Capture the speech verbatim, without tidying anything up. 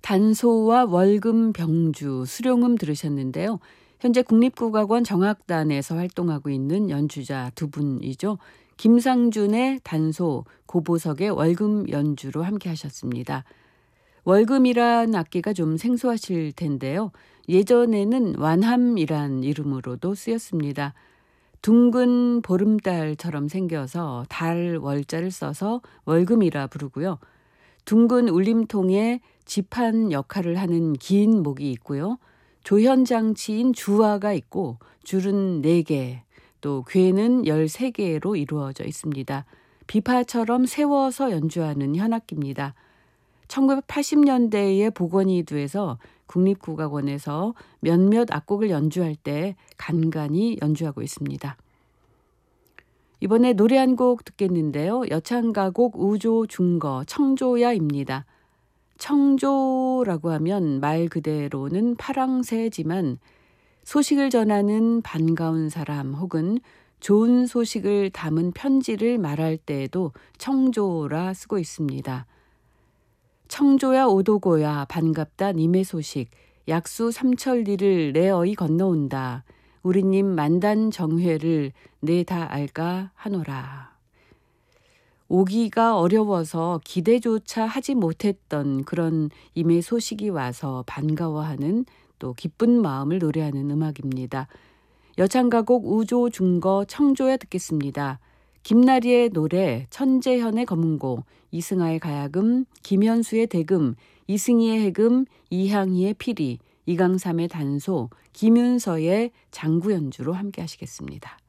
단소와 월금 병주, 수룡음 들으셨는데요. 현재 국립국악원 정악단에서 활동하고 있는 연주자 두 분이죠. 김상준의 단소, 고보석의 월금 연주로 함께 하셨습니다. 월금이란 악기가 좀 생소하실 텐데요. 예전에는 완함이란 이름으로도 쓰였습니다. 둥근 보름달처럼 생겨서 달 월자를 써서 월금이라 부르고요. 둥근 울림통에 지판 역할을 하는 긴 목이 있고요. 조현장치인 주화가 있고 줄은 네 개, 또 궤는 열세 개로 이루어져 있습니다. 비파처럼 세워서 연주하는 현악기입니다. 천구백팔십 년대에 복원이 돼서 국립국악원에서 몇몇 악곡을 연주할 때 간간히 연주하고 있습니다. 이번에 노래 한 곡 듣겠는데요. 여창가곡 우조 중거 청조야입니다. 청조라고 하면 말 그대로는 파랑새지만 소식을 전하는 반가운 사람 혹은 좋은 소식을 담은 편지를 말할 때에도 청조라 쓰고 있습니다. 청조야 오도고야 반갑다 님의 소식 약수 삼천리를 내 어이 건너온다. 우리님 만단정회를 내 다 알까 하노라. 오기가 어려워서 기대조차 하지 못했던 그런 임의 소식이 와서 반가워하는 또 기쁜 마음을 노래하는 음악입니다. 여창가곡 우조 중거 청조야 듣겠습니다. 김나리의 노래, 천재현의 검은고, 이승아의 가야금, 김현수의 대금, 이승희의 해금, 이향희의 피리, 이강삼의 단소, 김윤서의 장구 연주로 함께 하시겠습니다.